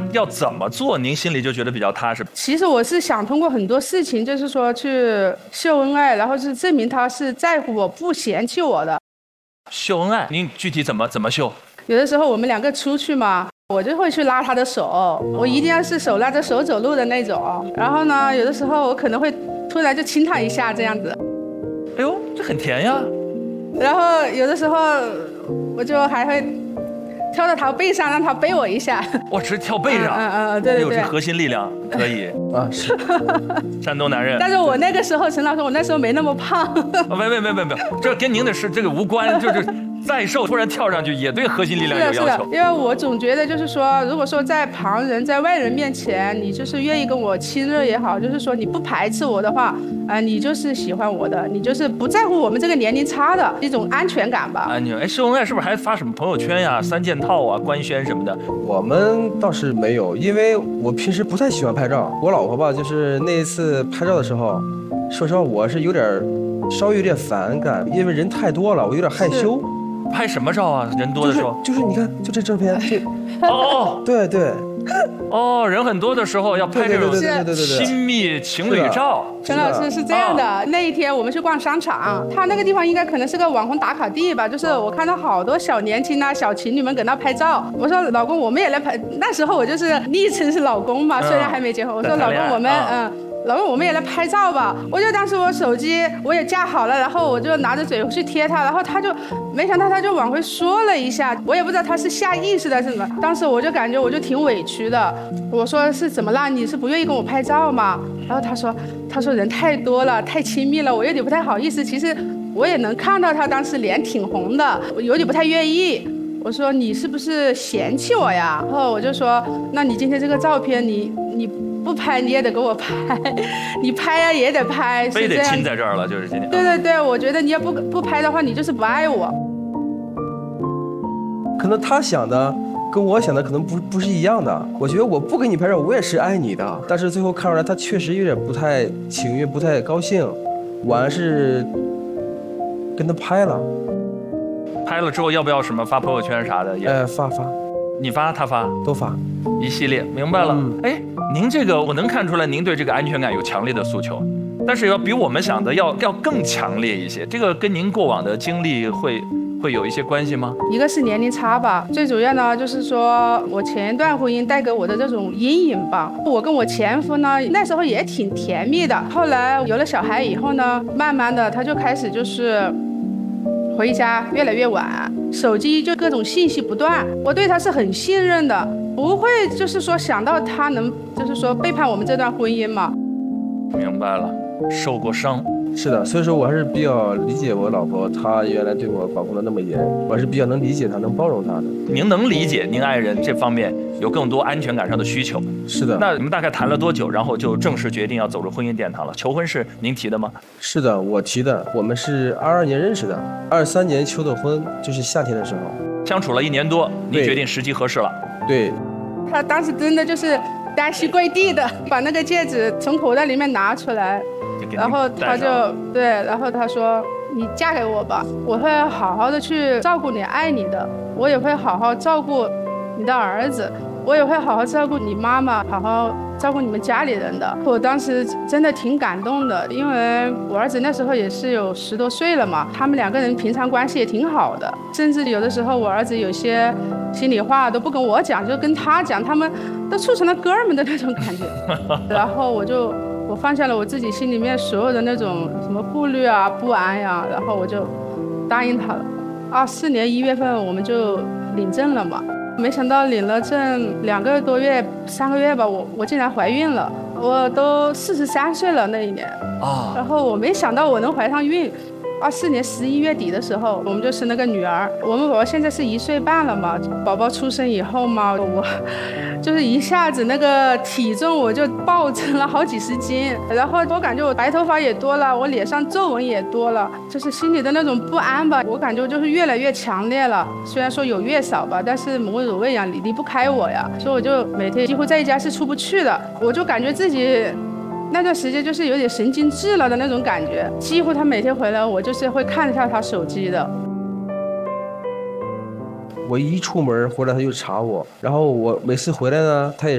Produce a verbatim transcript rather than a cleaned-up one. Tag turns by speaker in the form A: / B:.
A: 要怎么做，您心里就觉得比较踏实？
B: 其实我是想通过很多事情，就是说去秀恩爱，然后是证明他是在乎我，不嫌弃我的。
A: 秀恩爱，您具体怎么怎么秀？
B: 有的时候我们两个出去嘛，我就会去拉他的手，我一定要是手拉着手走路的那种。然后呢，有的时候我可能会突然就亲他一下这样子。
A: 哎呦，这很甜呀。
B: 然后有的时候我就还会跳到他背上，让他背我一下。
A: 我只是跳背上，
B: 嗯嗯嗯，对对对，
A: 有是核心力量，可以
C: 啊，是
A: 山东男人。
B: 但是我那个时候，陈老师，我那时候没那么胖。
A: 没没没没没，这跟您的是这个无关，就是再瘦突然跳上去也对核心力量有要求。
B: 是的，是的，因为我总觉得就是说，如果说在旁人、在外人面前，你就是愿意跟我亲热也好，就是说你不排斥我的话，啊、呃，你就是喜欢我的，你就是不在乎我们这个年龄差的一种安全感吧。
A: 安全，哎，秀恩爱是不是还发什么朋友圈呀、三件套啊、官宣什么的？
C: 我们倒是没有，因为我平时不太喜欢拍照。我老婆吧，就是那一次拍照的时候，说实话我是有点稍微有点反感，因为人太多了，我有点害羞。
A: 拍什么照啊？人多的时候，
C: 就是、就是、你看，就这照片，这
A: 哦，
C: 对对，
A: 哦，人很多的时候要拍这种亲密情侣照。
B: 陈老师是这样的，哦、那一天我们去逛商场，他那个地方应该可能是个网红打卡地吧，就是我看到好多小年轻啊、小情侣们搁那拍照。我说老公，我们也来拍。那时候我就是昵称是老公嘛，嗯、虽然还没结婚。我说老公，我们嗯。嗯老公，我们也来拍照吧。我就当时我手机我也架好了，然后我就拿着嘴去贴他，然后他就没想到他就往回缩了一下，我也不知道他是下意识的是什么。当时我就感觉我就挺委屈的，我说是怎么啦？你是不愿意跟我拍照吗？然后他说他说人太多了，太亲密了，我有点不太好意思。其实我也能看到他当时脸挺红的，我有点不太愿意。我说你是不是嫌弃我呀？然后我就说那你今天这个照片你你不拍你也得给我拍，你拍呀也得拍，
A: 非得亲在这儿了，就是今天。
B: 对对对，我觉得你要不不拍的话，你就是不爱我。
C: 可能他想的跟我想的可能不不是一样的。我觉得我不给你拍照，我也是爱你的。但是最后看出来，他确实有点不太情愿，不太高兴。我还是跟他拍了。
A: 拍了之后要不要什么发朋友圈啥的？
C: 呃，发发。
A: 你发他发
C: 都发，
A: 一系列，明白了。哎、嗯，您这个我能看出来，您对这个安全感有强烈的诉求，但是要比我们想的要要更强烈一些。这个跟您过往的经历会会有一些关系吗？
B: 一个是年龄差吧，最主要呢就是说我前一段婚姻带给我的这种阴影吧。我跟我前夫呢那时候也挺甜蜜的，后来有了小孩以后呢，慢慢的他就开始就是回家越来越晚，手机就各种信息不断。我对他是很信任的，不会就是说想到他能就是说背叛我们这段婚姻嘛。
A: 明白了，受过伤。
C: 是的，所以说我还是比较理解我老婆，她原来对我管控的那么严，我还是比较能理解她，能包容她的。
A: 您能理解您爱人这方面有更多安全感上的需求？
C: 是的。
A: 那你们大概谈了多久，然后就正式决定要走入婚姻殿堂了？求婚是您提的吗？
C: 是的，我提的。我们是二二年认识的，二三年求的婚，就是夏天的时候。
A: 相处了一年多，您决定时机合适了。
C: 对。
B: 他当时真的就是单膝跪地的，把那个戒指从口袋里面拿出来。然后他就对，然后他说你嫁给我吧，我会好好的去照顾你，爱你的，我也会好好照顾你的儿子，我也会好好照顾你妈妈，好好照顾你们家里人的。我当时真的挺感动的，因为我儿子那时候也是有十多岁了嘛，他们两个人平常关系也挺好的，甚至有的时候我儿子有些心里话都不跟我讲，就跟他讲，他们都处成了哥们的那种感觉。然后我就我放下了我自己心里面所有的那种什么顾虑啊、不安呀、啊，然后我就答应他了。二四年一月份我们就领证了嘛，没想到领了证两个多月、三个月吧，我我竟然怀孕了。我都四十三岁了那一年啊，然后我没想到我能怀上孕。二四年十一月底的时候，我们就生了个女儿。我们宝宝现在是一岁半了嘛。宝宝出生以后嘛，我就是一下子那个体重我就暴增了好几十斤，然后我感觉我白头发也多了，我脸上皱纹也多了，就是心里的那种不安吧，我感觉就是越来越强烈了。虽然说有月嫂吧，但是母乳喂养离离不开我呀，所以我就每天几乎在家是出不去的。我就感觉自己那段时间就是有点神经质了的那种感觉，几乎他每天回来我就是会看一下他手机的。
C: 我一出门回来他就查我，然后我每次回来呢他也